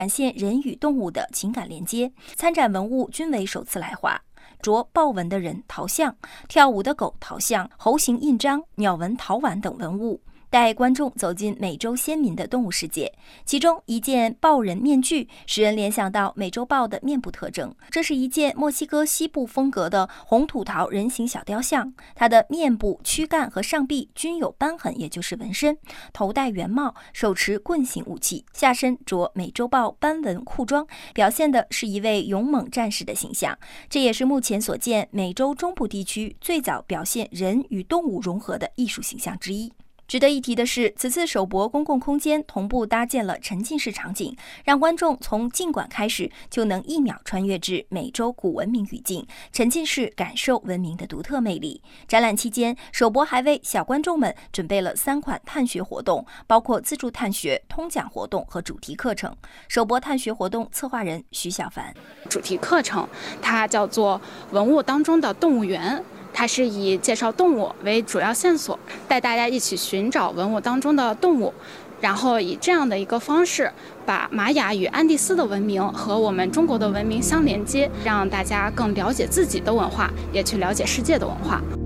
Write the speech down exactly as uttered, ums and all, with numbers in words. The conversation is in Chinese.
展现人与动物的情感连接。参展文物均为首次来华。着豹纹的人陶像、跳舞的狗陶像、猴形印章、鸟纹陶碗等文物，带观众走进美洲先民的动物世界。其中一件豹人面具使人联想到美洲豹的面部特征，这是一件墨西哥西部风格的红土陶人形小雕像，它的面部、躯干和上臂均有斑痕，也就是纹身，头戴圆帽，手持棍形武器，下身着美洲豹斑纹裤装，表现的是一位勇猛战士的形象。这也是目前所见美洲中部地区最早表现人与动物融合的艺术形象之一。值得一提的是，此次首博公共空间同步搭建了沉浸式场景，让观众从进馆开始就能一秒穿越至美洲古文明语境，沉浸式感受文明的独特魅力。展览期间，首博还为小观众们准备了三款探学活动，包括自助探学、通讲活动和主题课程。首博探学活动策划人徐小凡： 主题课程它叫做文物当中的动物园。它是以介绍动物为主要线索，带大家一起寻找文物当中的动物，然后以这样的一个方式，把玛雅与安第斯的文明和我们中国的文明相连接，让大家更了解自己的文化，也去了解世界的文化。